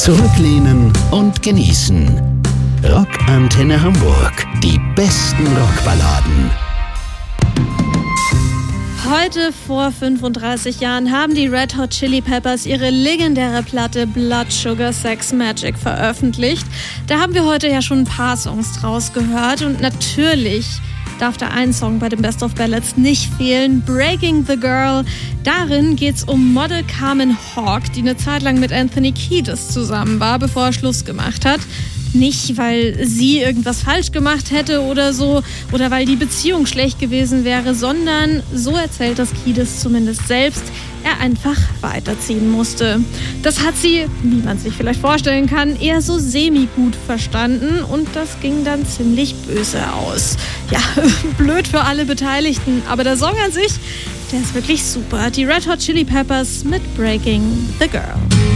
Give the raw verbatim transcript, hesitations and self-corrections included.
Zurücklehnen und genießen. Rockantenne Hamburg. Die besten Rockballaden. Heute vor fünfunddreißig Jahren haben die Red Hot Chili Peppers ihre legendäre Platte Blood Sugar Sex Magik veröffentlicht. Da haben wir heute ja schon ein paar Songs draus gehört und natürlich darf da ein Song bei den Best of Ballads nicht fehlen, Breaking the Girl. Darin geht's um Model Carmen Hawk, die eine Zeit lang mit Anthony Kiedis zusammen war, bevor er Schluss gemacht hat. Nicht, weil sie irgendwas falsch gemacht hätte oder so, oder weil die Beziehung schlecht gewesen wäre, sondern, so erzählt das Kiedis zumindest selbst, er einfach weiterziehen musste. Das hat sie, wie man sich vielleicht vorstellen kann, eher so semi-gut verstanden und das ging dann ziemlich böse aus. Ja, blöd für alle Beteiligten, aber der Song an sich, der ist wirklich super. Die Red Hot Chili Peppers mit Breaking the Girl.